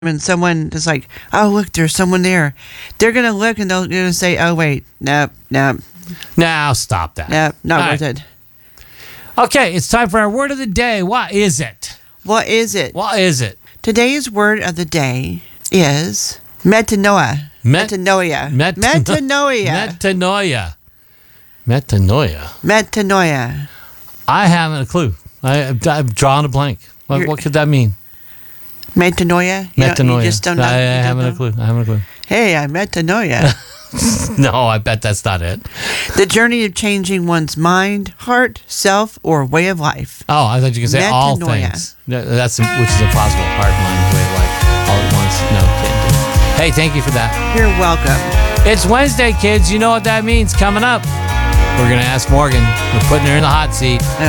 and someone is like, oh, look, there's someone there. They're going to look and they're going to say, oh, wait, nope, Now stop that. not All worth right. it. Okay, it's time for our word of the day. What is it? What is it? What is it? Today's word of the day is metanoia. Metanoia. Metanoia. Metanoia. I haven't a clue. I've drawn a blank. What could that mean? Metanoia? You just don't know? I You don't haven't know? a clue. I haven't a clue. Hey, I metanoia. No, I bet that's not it. The journey of changing one's mind, heart, self, or way of life. Oh, I thought you could say all Metanoia. things. That's which is impossible. Heart, mind, way of life, all at once. No, can't do. Hey, thank you for that. You're welcome. It's Wednesday, kids. You know what that means. Coming up, we're gonna ask Morgan. We're putting her in the hot seat.